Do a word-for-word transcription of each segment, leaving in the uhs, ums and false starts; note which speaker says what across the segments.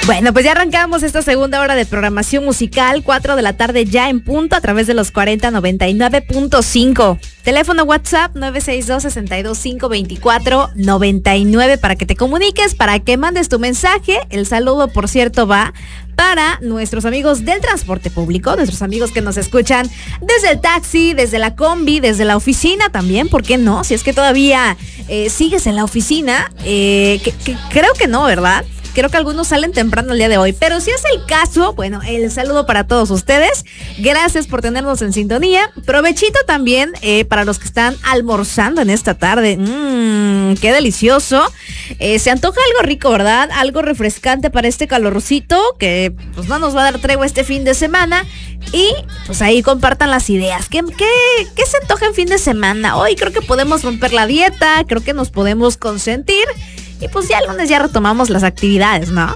Speaker 1: Bueno, pues ya arrancamos esta segunda hora de programación musical, cuatro de la tarde ya en punto a través de los cuarenta noventa y nueve punto cinco. Teléfono WhatsApp nueve seis dos, seis dos cinco, dos cuatro nueve nueve para que te comuniques, para que mandes tu mensaje. El saludo, por cierto, va para nuestros amigos del transporte público, nuestros amigos que nos escuchan desde el taxi, desde la combi, desde la oficina también, ¿por qué no? Si es que todavía eh, sigues en la oficina, eh, que, que creo que no, ¿verdad? Creo que algunos salen temprano el día de hoy, pero si es el caso, bueno, el saludo para todos ustedes. Gracias por tenernos en sintonía. Provechito también eh, para los que están almorzando en esta tarde. Mmm, qué delicioso. Eh, se antoja algo rico, ¿verdad? Algo refrescante para este calorcito que pues no nos va a dar tregua este fin de semana. Y pues ahí compartan las ideas. ¿Qué, qué, qué se antoja en fin de semana? Hoy creo que podemos romper la dieta, creo que nos podemos consentir. Y pues ya el lunes ya retomamos las actividades, ¿no?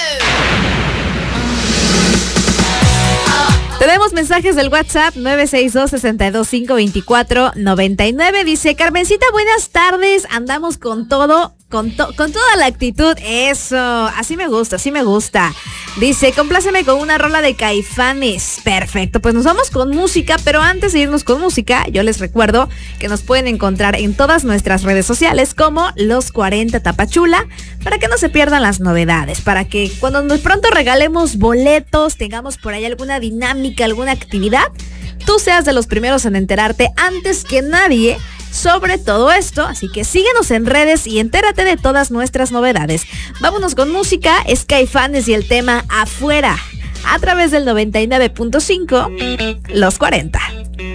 Speaker 1: Tenemos mensajes del WhatsApp nueve seis dos, seis dos cinco, dos cuatro nueve nueve. Dice, Carmencita, buenas tardes. Andamos con todo, con, to- con toda la actitud. Eso, así me gusta, así me gusta. Dice, compláceme con una rola de Caifanes. Perfecto, pues nos vamos con música, pero antes de irnos con música, yo les recuerdo que nos pueden encontrar en todas nuestras redes sociales como Los cuarenta Tapachula, para que no se pierdan las novedades, para que cuando de pronto regalemos boletos, tengamos por ahí alguna dinámica, alguna actividad, tú seas de los primeros en enterarte antes que nadie sobre todo esto, así que síguenos en redes y entérate de todas nuestras novedades. Vámonos con música, es Caifanes y el tema Afuera, a través del noventa y nueve punto cinco, Los cuarenta.